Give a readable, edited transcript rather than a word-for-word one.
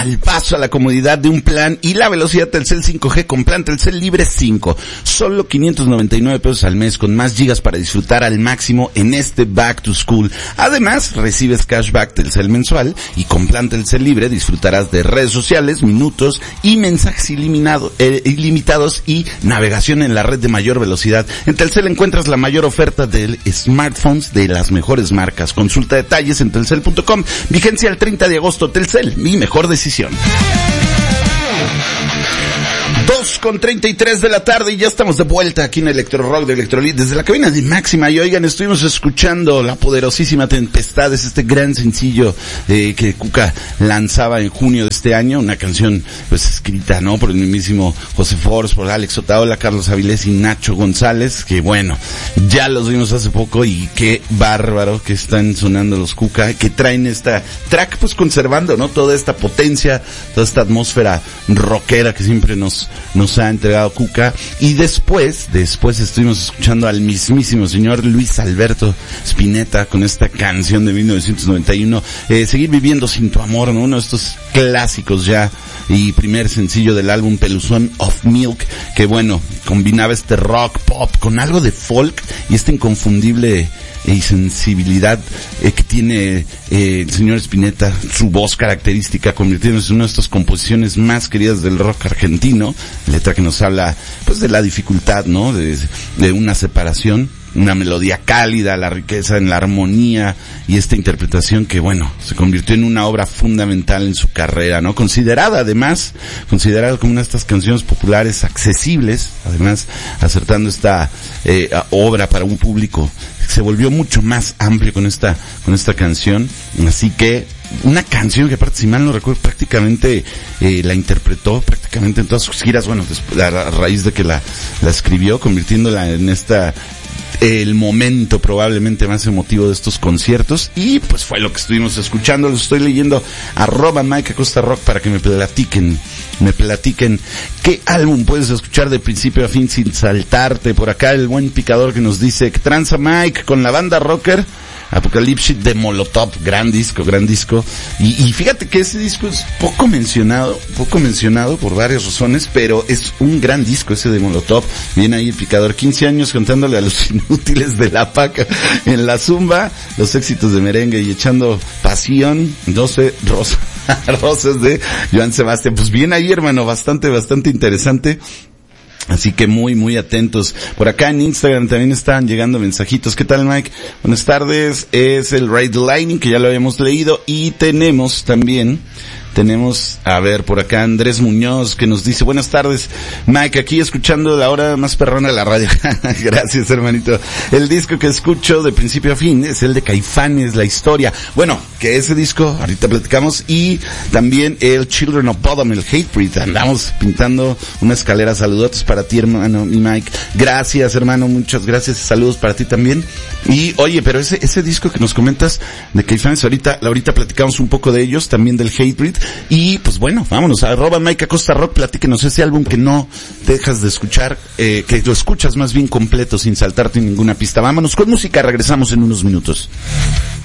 al paso, a la comodidad de un plan y la velocidad Telcel 5G con plan Telcel Libre 5. Solo 599 pesos al mes con más gigas para disfrutar al máximo en este Back to School. Además, recibes cashback Telcel mensual y con plan Telcel Libre disfrutarás de redes sociales, minutos y mensajes ilimitados y navegación en la red de mayor velocidad. En Telcel encuentras la mayor oferta de smartphones de las mejores marcas. Consulta detalles en telcel.com. Vigencia el 30 de agosto. Telcel, mi mejor decisión. 2:33 de la tarde y ya estamos de vuelta aquí en Electro Rock de Electrolit desde la cabina de Máxima. Y oigan, estuvimos escuchando La Poderosísima Tempestad, es este gran sencillo que Cuca lanzaba en junio de este año, una canción pues escrita, ¿no?, por el mismísimo José Force, por Alex Otaola, Carlos Avilés y Nacho González, que bueno, ya los vimos hace poco y qué bárbaro que están sonando los Cuca, que traen esta track pues conservando, ¿no?, toda esta potencia, toda esta atmósfera rockera que siempre nos ha entregado Cuca. Y después estuvimos escuchando al mismísimo señor Luis Alberto Spinetta con esta canción de 1991, Seguir viviendo sin tu amor, ¿no?, uno de estos clásicos ya y primer sencillo del álbum Peluzón of Milk, que bueno, combinaba este rock pop con algo de folk y esta inconfundible y sensibilidad que tiene el señor Spinetta, su voz característica, convirtiéndose en una de estas composiciones más queridas del rock argentino, letra que nos habla pues de la dificultad, ¿no?, de una separación, una melodía cálida, la riqueza en la armonía y esta interpretación que bueno, se convirtió en una obra fundamental en su carrera, ¿no?, considerada como una de estas canciones populares accesibles, además acertando esta obra para un público que se volvió mucho más amplio con esta canción. Así que una canción que aparte, si mal no recuerdo, prácticamente la interpretó prácticamente en todas sus giras, bueno, a raíz de que la escribió, convirtiéndola en el momento probablemente más emotivo de estos conciertos. Y pues fue lo que estuvimos escuchando. Los estoy leyendo @Mike Acosta Rock para que me platiquen qué álbum puedes escuchar de principio a fin sin saltarte. Por acá el buen picador que nos dice que tranza Mike con la banda rocker Apocalypse de Molotov, gran disco. Y fíjate que ese disco es poco mencionado por varias razones, pero es un gran disco ese de Molotov. Viene ahí el picador, 15 años cantándole a los inútiles de la paca en la zumba, los éxitos de merengue y echando pasión, 12 rosas de Joan Sebastián. Pues bien ahí, hermano, bastante interesante. Así que muy atentos. Por acá en Instagram también están llegando mensajitos. ¿Qué tal, Mike? Buenas tardes. Es el Ride the Lightning, que ya lo habíamos leído. Y tenemos, a ver, por acá Andrés Muñoz, que nos dice, buenas tardes, Mike, aquí escuchando la hora más perrona de la radio. Gracias, hermanito. El disco que escucho de principio a fin es el de Caifanes, La Historia. Bueno, que ese disco, ahorita platicamos, y también el Children of Bodom, el Hatebreed. Andamos pintando una escalera. Saludos para ti, hermano, mi Mike. Gracias, hermano, muchas gracias. Saludos para ti también. Y, oye, pero ese disco que nos comentas de Caifanes, ahorita platicamos un poco de ellos, también del Hatebreed. Y pues bueno, vámonos a @Mike Acosta Rock, platíquenos ese álbum que no dejas de escuchar, que lo escuchas más bien completo sin saltarte ninguna pista. Vámonos con música, regresamos en unos minutos.